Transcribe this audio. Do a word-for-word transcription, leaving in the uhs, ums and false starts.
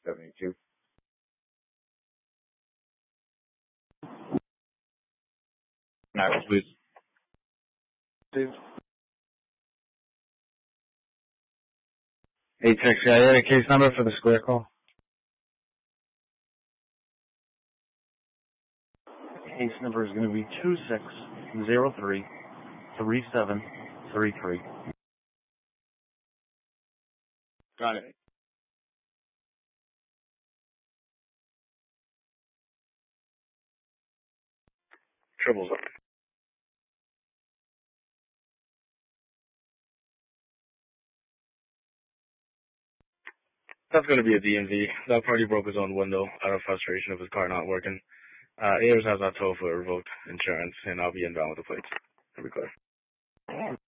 seventy-two. Next, please. Steve. Hey, Tex, I had a case number for the square call. Case number is going to be two six zero three three seven three three. Got it. Tribbles up. That's going to be a D M V. That party broke his own window out of frustration of his car not working. Uh, Ayers has that tow for revoked insurance, and I'll be inbound with the plates. That'll be clear.